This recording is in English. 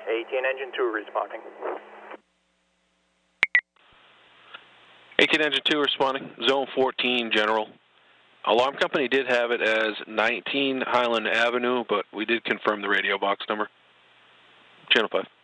18 Engine 2 responding. 18 Engine 2 responding. Zone 14, General. Alarm company did have it as 19 Highland Avenue, but we did confirm the radio box number. Channel 5.